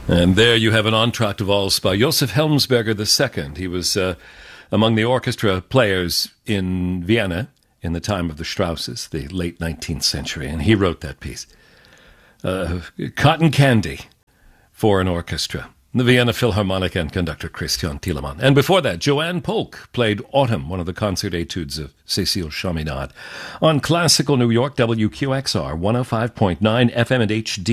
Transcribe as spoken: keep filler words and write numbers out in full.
And there you have an entr'acte valse by Josef Helmsberger the Second. He was uh, among the orchestra players in Vienna in the time of the Strausses, the late nineteenth century, and he wrote that piece. Uh, Cotton Candy for an orchestra. The Vienna Philharmonic and conductor Christian Thielemann. And before that, Joanne Polk played Autumn, one of the concert etudes of Cécile Chaminade. On Classical New York, W Q X R, one oh five point nine F M and H D.